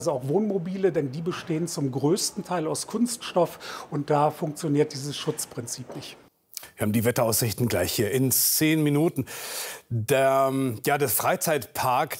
Also auch Wohnmobile, denn die bestehen zum größten Teil aus Kunststoff und da funktioniert dieses Schutzprinzip nicht. Wir haben die Wetteraussichten gleich hier in 10 Minuten. Der Freizeitpark,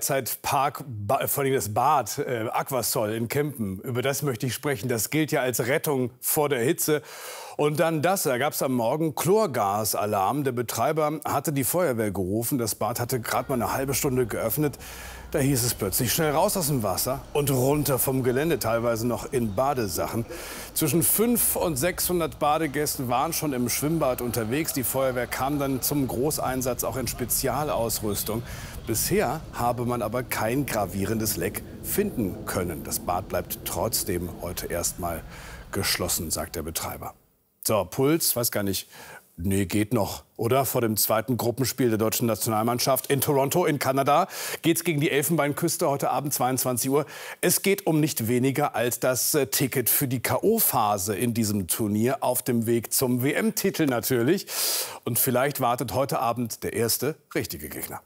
vor allem das Bad Aquasol in Kempen, über das möchte ich sprechen. Das gilt ja als Rettung vor der Hitze. Und dann da gab es am Morgen Chlorgasalarm. Der Betreiber hatte die Feuerwehr gerufen. Das Bad hatte gerade mal eine halbe Stunde geöffnet. Da hieß es plötzlich schnell raus aus dem Wasser und runter vom Gelände, teilweise noch in Badesachen. Zwischen 500 und 600 Badegästen waren schon im Schwimmbad unterwegs. Die Feuerwehr kam dann zum Großeinsatz auch in Spezialausrüstung. Bisher habe man aber kein gravierendes Leck finden können. Das Bad bleibt trotzdem heute erstmal geschlossen, sagt der Betreiber. So, Puls, weiß gar nicht. Nee, geht noch, oder? Vor dem zweiten Gruppenspiel der deutschen Nationalmannschaft in Toronto in Kanada geht's gegen die Elfenbeinküste heute Abend 22 Uhr. Es geht um nicht weniger als das Ticket für die K.O.-Phase in diesem Turnier auf dem Weg zum WM-Titel natürlich. Und vielleicht wartet heute Abend der erste richtige Gegner.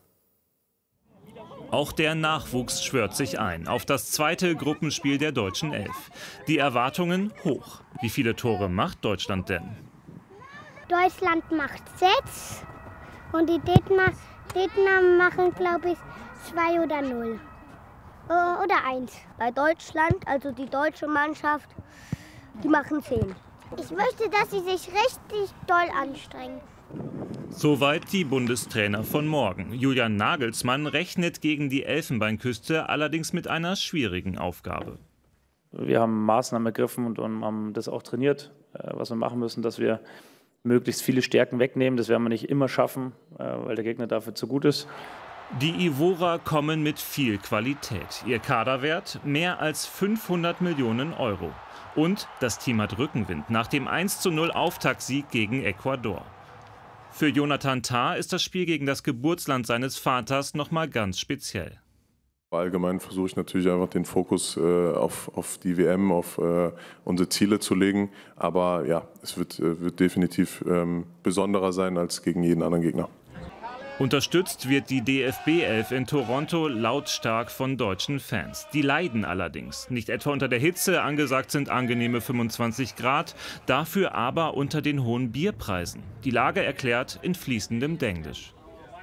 Auch der Nachwuchs schwört sich ein auf das zweite Gruppenspiel der deutschen Elf. Die Erwartungen hoch. Wie viele Tore macht Deutschland denn? Deutschland macht 6 und die Gegner machen, glaube ich, 2 oder 0. Oder 1. Bei Deutschland, also die deutsche Mannschaft, die machen 10. Ich möchte, dass sie sich richtig doll anstrengen. Soweit die Bundestrainer von morgen. Julian Nagelsmann rechnet gegen die Elfenbeinküste allerdings mit einer schwierigen Aufgabe. Wir haben Maßnahmen ergriffen und haben das auch trainiert, was wir machen müssen, dass wir möglichst viele Stärken wegnehmen. Das werden wir nicht immer schaffen, weil der Gegner dafür zu gut ist. Die Ivorer kommen mit viel Qualität. Ihr Kaderwert mehr als 500 Millionen Euro. Und das Team hat Rückenwind nach dem 1:0 Auftaktsieg gegen Ecuador. Für Jonathan Tah ist das Spiel gegen das Geburtsland seines Vaters noch mal ganz speziell. Allgemein versuche ich natürlich einfach den Fokus auf die WM, auf unsere Ziele zu legen. Aber ja, es wird definitiv besonderer sein als gegen jeden anderen Gegner. Unterstützt wird die DFB-Elf in Toronto lautstark von deutschen Fans. Die leiden allerdings. Nicht etwa unter der Hitze, angesagt sind angenehme 25 Grad, dafür aber unter den hohen Bierpreisen. Die Lage erklärt in fließendem Denglisch.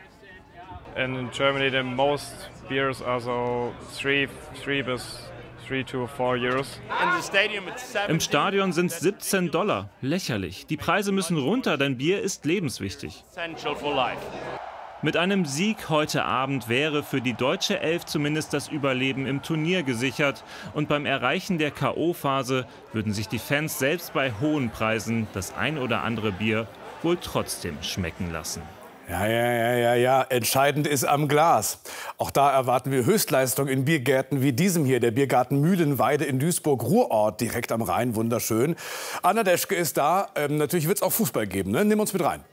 And in Germany the most beers are so 3 to 4 euros. Im Stadion sind es $17. Lächerlich. Die Preise müssen runter, denn Bier ist lebenswichtig. Mit einem Sieg heute Abend wäre für die deutsche Elf zumindest das Überleben im Turnier gesichert. Und beim Erreichen der K.O.-Phase würden sich die Fans selbst bei hohen Preisen das ein oder andere Bier wohl trotzdem schmecken lassen. Ja. Entscheidend ist am Glas. Auch da erwarten wir Höchstleistung in Biergärten wie diesem hier. Der Biergarten Mühlenweide in Duisburg-Ruhrort, direkt am Rhein. Wunderschön. Anna Deschke ist da. Natürlich wird es auch Fußball geben, ne? Nimm uns mit rein.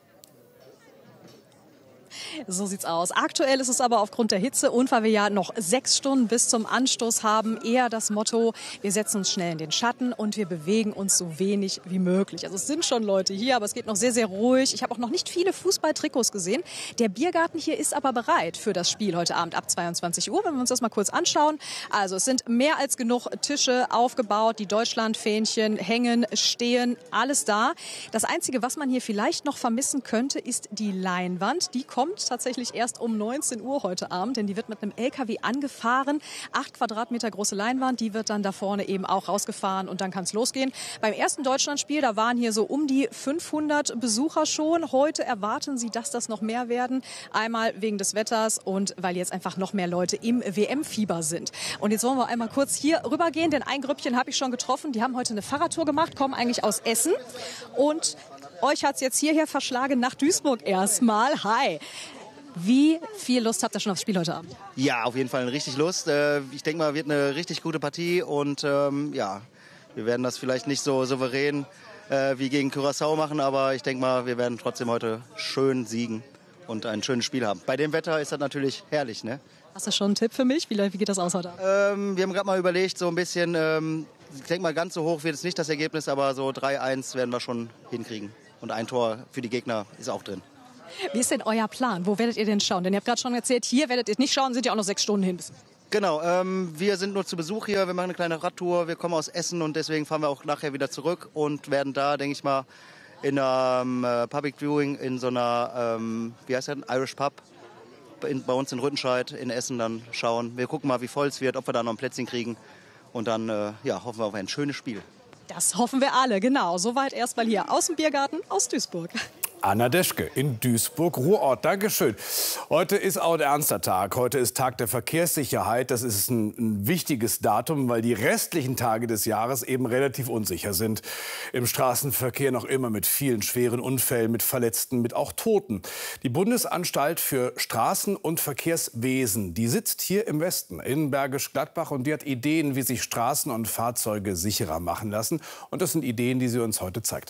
So sieht's aus. Aktuell ist es aber aufgrund der Hitze und weil wir ja noch 6 Stunden bis zum Anstoß haben, eher das Motto, wir setzen uns schnell in den Schatten und wir bewegen uns so wenig wie möglich. Also es sind schon Leute hier, aber es geht noch sehr, sehr ruhig. Ich habe auch noch nicht viele Fußballtrikots gesehen. Der Biergarten hier ist aber bereit für das Spiel heute Abend ab 22 Uhr, wenn wir uns das mal kurz anschauen. Also es sind mehr als genug Tische aufgebaut, die Deutschlandfähnchen hängen, stehen, alles da. Das Einzige, was man hier vielleicht noch vermissen könnte, ist die Leinwand. Die kommt tatsächlich erst um 19 Uhr heute Abend, denn die wird mit einem LKW angefahren. 8 Quadratmeter große Leinwand, die wird dann da vorne eben auch rausgefahren und dann kann es losgehen. Beim ersten Deutschlandspiel, da waren hier so um die 500 Besucher schon. Heute erwarten sie, dass das noch mehr werden. Einmal wegen des Wetters und weil jetzt einfach noch mehr Leute im WM-Fieber sind. Und jetzt wollen wir einmal kurz hier rübergehen, denn ein Grüppchen habe ich schon getroffen. Die haben heute eine Fahrradtour gemacht, kommen eigentlich aus Essen und euch hat es jetzt hierher verschlagen nach Duisburg erstmal. Hi! Wie viel Lust habt ihr schon aufs Spiel heute Abend? Ja, auf jeden Fall richtig Lust. Ich denke mal, wird eine richtig gute Partie und ja, wir werden das vielleicht nicht so souverän wie gegen Curaçao machen, aber ich denke mal, wir werden trotzdem heute schön siegen und ein schönes Spiel haben. Bei dem Wetter ist das natürlich herrlich, ne? Hast du schon einen Tipp für mich? Wie geht das aus heute Abend? Wir haben gerade mal überlegt, so ein bisschen, ich denke mal, ganz so hoch wird es nicht das Ergebnis, aber so 3-1 werden wir schon hinkriegen. Und ein Tor für die Gegner ist auch drin. Wie ist denn euer Plan? Wo werdet ihr denn schauen? Denn ihr habt gerade schon erzählt, hier werdet ihr nicht schauen, sind ja auch noch 6 Stunden hin. Genau, wir sind nur zu Besuch hier, wir machen eine kleine Radtour, wir kommen aus Essen und deswegen fahren wir auch nachher wieder zurück und werden da, denke ich mal, in einem Public Viewing in so einer, wie heißt das, Irish Pub, bei uns in Rüttenscheid in Essen dann schauen. Wir gucken mal, wie voll es wird, ob wir da noch ein Plätzchen kriegen und dann hoffen wir auf ein schönes Spiel. Das hoffen wir alle, genau. Soweit erstmal hier aus dem Biergarten aus Duisburg. Anna Deschke in Duisburg-Ruhrort. Dankeschön. Heute ist auch ein ernster Tag. Heute ist Tag der Verkehrssicherheit. Das ist ein wichtiges Datum, weil die restlichen Tage des Jahres eben relativ unsicher sind. Im Straßenverkehr noch immer mit vielen schweren Unfällen, mit Verletzten, mit auch Toten. Die Bundesanstalt für Straßen- und Verkehrswesen, die sitzt hier im Westen in Bergisch Gladbach und die hat Ideen, wie sich Straßen und Fahrzeuge sicherer machen lassen. Und das sind Ideen, die sie uns heute zeigt.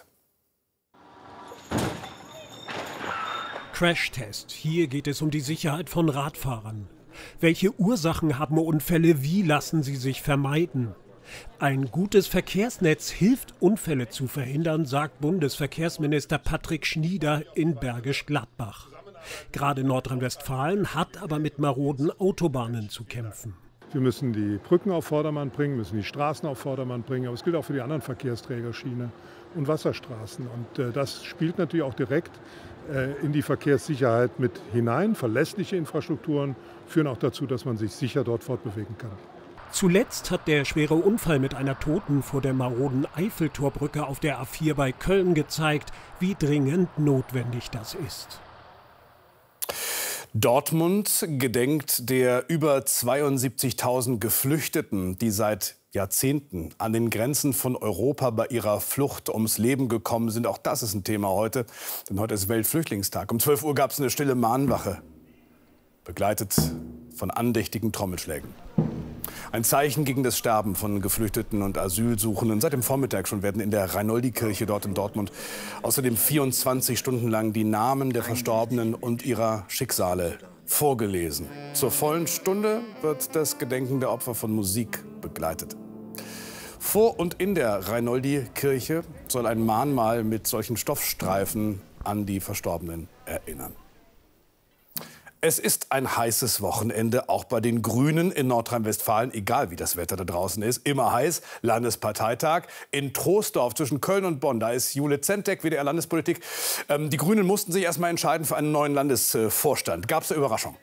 Crashtest. Hier geht es um die Sicherheit von Radfahrern. Welche Ursachen haben Unfälle? Wie lassen sie sich vermeiden? Ein gutes Verkehrsnetz hilft, Unfälle zu verhindern, sagt Bundesverkehrsminister Patrick Schnieder in Bergisch Gladbach. Gerade Nordrhein-Westfalen hat aber mit maroden Autobahnen zu kämpfen. Wir müssen die Brücken auf Vordermann bringen, müssen die Straßen auf Vordermann bringen. Aber es gilt auch für die anderen Verkehrsträger, Schiene und Wasserstraßen. Und das spielt natürlich auch direkt in die Verkehrssicherheit mit hinein. Verlässliche Infrastrukturen führen auch dazu, dass man sich sicher dort fortbewegen kann. Zuletzt hat der schwere Unfall mit einer Toten vor der maroden Eiffeltorbrücke auf der A4 bei Köln gezeigt, wie dringend notwendig das ist. Dortmund gedenkt der über 72.000 Geflüchteten, die seit Jahrzehnten an den Grenzen von Europa bei ihrer Flucht ums Leben gekommen sind. Auch das ist ein Thema heute, denn heute ist Weltflüchtlingstag. Um 12 Uhr gab es eine stille Mahnwache, begleitet von andächtigen Trommelschlägen. Ein Zeichen gegen das Sterben von Geflüchteten und Asylsuchenden. Seit dem Vormittag schon werden in der Reinoldi-Kirche dort in Dortmund außerdem 24 Stunden lang die Namen der Verstorbenen und ihrer Schicksale vorgelesen. Zur vollen Stunde wird das Gedenken der Opfer von Musik begleitet. Vor und in der Reinoldi-Kirche soll ein Mahnmal mit solchen Stoffstreifen an die Verstorbenen erinnern. Es ist ein heißes Wochenende, auch bei den Grünen in Nordrhein-Westfalen, egal wie das Wetter da draußen ist. Immer heiß, Landesparteitag in Troisdorf zwischen Köln und Bonn. Da ist Jule Zentek, WDR Landespolitik. Die Grünen mussten sich erst mal entscheiden für einen neuen Landesvorstand. Gab es eine Überraschung?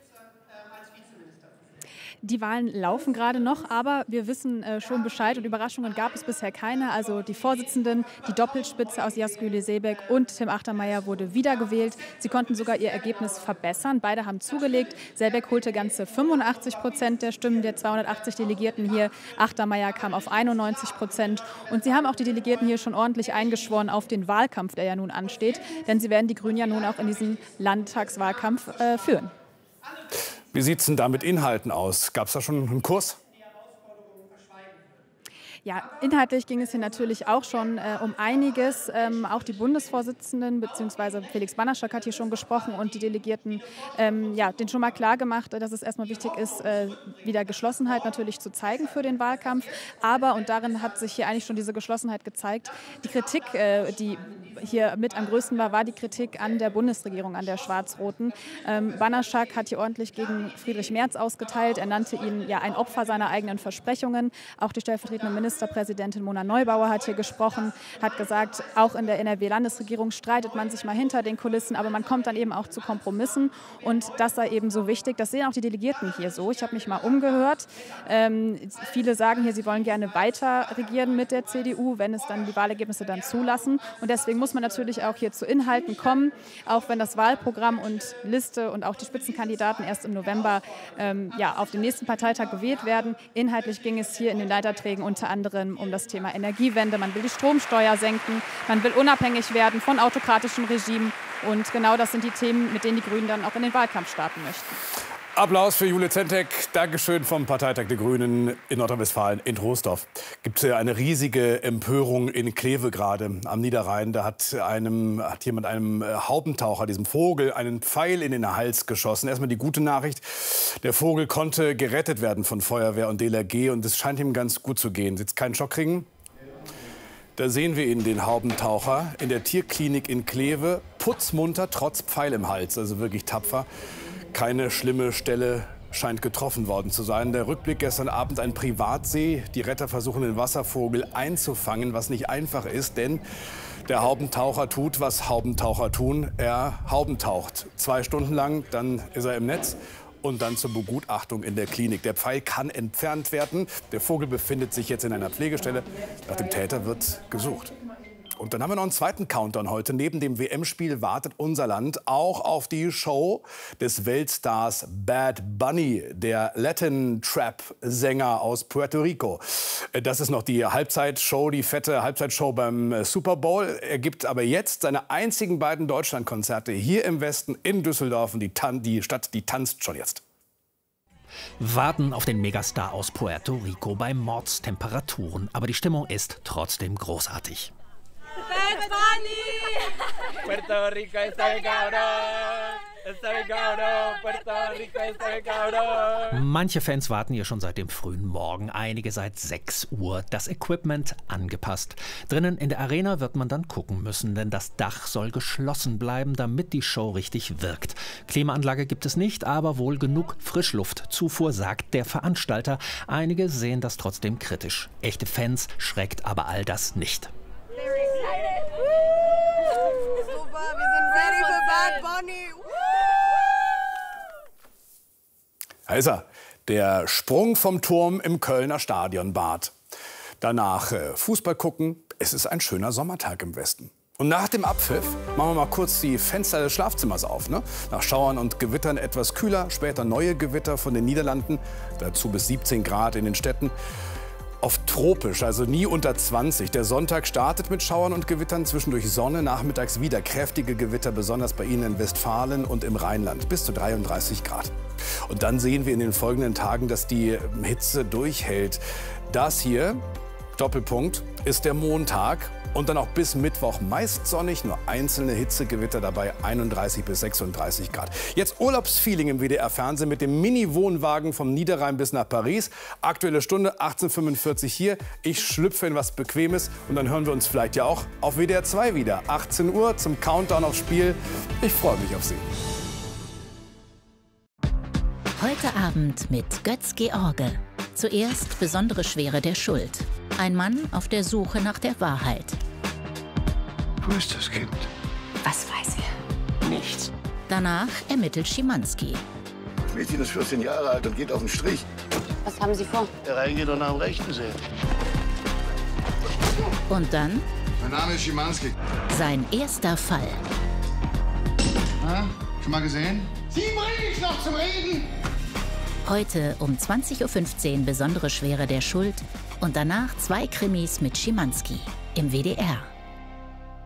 Die Wahlen laufen gerade noch, aber wir wissen schon Bescheid und Überraschungen gab es bisher keine. Also die Vorsitzenden, die Doppelspitze aus Jasgül Seebek und Tim Achtermeier wurde wiedergewählt. Sie konnten sogar ihr Ergebnis verbessern. Beide haben zugelegt. Seebek holte ganze 85% der Stimmen der 280 Delegierten hier. Achtermeier kam auf 91%. Und sie haben auch die Delegierten hier schon ordentlich eingeschworen auf den Wahlkampf, der ja nun ansteht. Denn sie werden die Grünen ja nun auch in diesem Landtagswahlkampf führen. Wie sieht es denn da mit Inhalten aus? Gab es da schon einen Kurs? Ja, inhaltlich ging es hier natürlich auch schon um einiges. Auch die Bundesvorsitzenden bzw. Felix Banaschak hat hier schon gesprochen und die Delegierten den schon mal klar gemacht, dass es erstmal wichtig ist, wieder Geschlossenheit natürlich zu zeigen für den Wahlkampf. Aber, und darin hat sich hier eigentlich schon diese Geschlossenheit gezeigt, die Kritik, die hier mit am größten war die Kritik an der Bundesregierung, an der Schwarz-Roten. Banaschak hat hier ordentlich gegen Friedrich Merz ausgeteilt. Er nannte ihn ja ein Opfer seiner eigenen Versprechungen. Auch die stellvertretende Ministerpräsidentin Mona Neubauer hat hier gesprochen, hat gesagt, auch in der NRW-Landesregierung streitet man sich mal hinter den Kulissen, aber man kommt dann eben auch zu Kompromissen und das sei eben so wichtig. Das sehen auch die Delegierten hier so. Ich habe mich mal umgehört. Viele sagen hier, sie wollen gerne weiter regieren mit der CDU, wenn es dann die Wahlergebnisse dann zulassen. Und deswegen muss man natürlich auch hier zu Inhalten kommen, auch wenn das Wahlprogramm und Liste und auch die Spitzenkandidaten erst im November auf dem nächsten Parteitag gewählt werden. Inhaltlich ging es hier in den Leiterträgen unter anderem um das Thema Energiewende. Man will die Stromsteuer senken, man will unabhängig werden von autokratischen Regimen. Und genau das sind die Themen, mit denen die Grünen dann auch in den Wahlkampf starten möchten. Applaus für Jule Zentek. Dankeschön vom Parteitag der Grünen in Nordrhein-Westfalen in Troisdorf. Gibt es ja eine riesige Empörung in Kleve gerade am Niederrhein. Da hat jemand einem Haubentaucher, diesem Vogel, einen Pfeil in den Hals geschossen. Erstmal die gute Nachricht. Der Vogel konnte gerettet werden von Feuerwehr und DLRG und es scheint ihm ganz gut zu gehen. Jetzt keinen Schock kriegen? Da sehen wir ihn, den Haubentaucher, in der Tierklinik in Kleve. Putzmunter, trotz Pfeil im Hals, also wirklich tapfer. Keine schlimme Stelle scheint getroffen worden zu sein. Der Rückblick gestern Abend ein Privatsee. Die Retter versuchen den Wasservogel einzufangen, was nicht einfach ist, denn der Haubentaucher tut, was Haubentaucher tun. Er haubentaucht 2 Stunden lang, dann ist er im Netz und dann zur Begutachtung in der Klinik. Der Pfeil kann entfernt werden. Der Vogel befindet sich jetzt in einer Pflegestelle. Nach dem Täter wird gesucht. Und dann haben wir noch einen zweiten Countdown heute. Neben dem WM-Spiel wartet unser Land auch auf die Show des Weltstars Bad Bunny, der Latin-Trap-Sänger aus Puerto Rico. Das ist noch die Halbzeitshow, die fette Halbzeitshow beim Super Bowl. Er gibt aber jetzt seine einzigen beiden Deutschlandkonzerte hier im Westen in Düsseldorf. Und die Stadt, die tanzt schon jetzt. Warten auf den Megastar aus Puerto Rico bei Mordstemperaturen. Aber die Stimmung ist trotzdem großartig. Bad Bunny! Puerto Rico está bien cabrón. Está bien cabrón. Puerto Rico está bien cabrón. Manche Fans warten hier schon seit dem frühen Morgen, einige seit 6 Uhr. Das Equipment angepasst. Drinnen in der Arena wird man dann gucken müssen, denn das Dach soll geschlossen bleiben, damit die Show richtig wirkt. Klimaanlage gibt es nicht, aber wohl genug Frischluftzufuhr, sagt der Veranstalter. Einige sehen das trotzdem kritisch. Echte Fans schreckt aber all das nicht. Super, wir sind ready für Bad Bunny. Da ist er, der Sprung vom Turm im Kölner Stadionbad. Danach Fußball gucken. Es ist ein schöner Sommertag im Westen. Und nach dem Abpfiff machen wir mal kurz die Fenster des Schlafzimmers auf. Ne? Nach Schauern und Gewittern etwas kühler, später neue Gewitter von den Niederlanden. Dazu bis 17 Grad in den Städten. Oft tropisch, also nie unter 20. Der Sonntag startet mit Schauern und Gewittern, zwischendurch Sonne, nachmittags wieder kräftige Gewitter, besonders bei Ihnen in Westfalen und im Rheinland, bis zu 33 Grad. Und dann sehen wir in den folgenden Tagen, dass die Hitze durchhält. Das hier, Doppelpunkt, ist der Montag. Und dann auch bis Mittwoch meist sonnig, nur einzelne Hitzegewitter dabei, 31 bis 36 Grad. Jetzt Urlaubsfeeling im WDR-Fernsehen mit dem Mini-Wohnwagen vom Niederrhein bis nach Paris. Aktuelle Stunde 18:45 hier. Ich schlüpfe in was Bequemes und dann hören wir uns vielleicht ja auch auf WDR 2 wieder. 18 Uhr zum Countdown aufs Spiel. Ich freue mich auf Sie. Heute Abend mit Götz-George. Zuerst besondere Schwere der Schuld. Ein Mann auf der Suche nach der Wahrheit. Wo ist das Kind? Was weiß er? Nichts. Danach ermittelt Schimanski. Das Mädchen ist 14 Jahre alt und geht auf den Strich. Was haben Sie vor? Der reingeht und nach dem Rechten sehen. Und dann? Mein Name ist Schimanski. Sein erster Fall. Na, schon mal gesehen? Sie bringe ich noch zum Reden! Heute um 20:15 Uhr besondere Schwere der Schuld und danach 2 Krimis mit Schimanski im WDR.